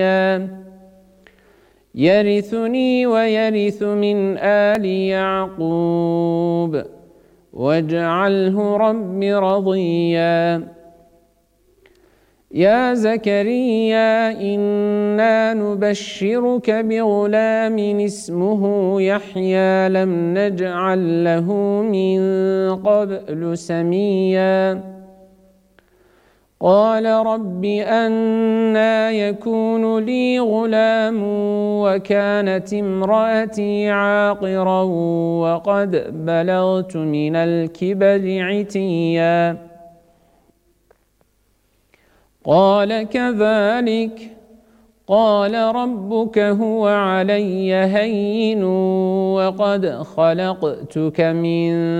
يرثني ويرث من آل يعقوب واجعله رب رضيا يا زكريا إنا نبشرك بغلام اسمه يحيى لم نجعل له من قبل سميا قال رب أنى يكون لي غلام وكانت امرأتي عاقرا وقد بلغت من الكبر عتيا قال كذلك قال ربك هو علي هين وقد خلقتك من